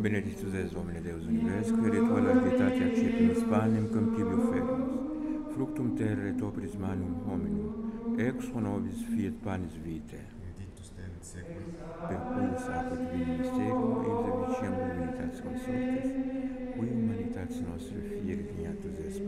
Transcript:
Benedictus es Domine Deus Universus, qui ritual agitatia accepimus panem campibio fermus, fructum terrae topris manum hominum, ex nobis fiat panis vitae. Benedictus te in secula. Per cuius apud divino mysterium, eis eviciam divinitas consortes, qui humanitas nostra fieri dignatus est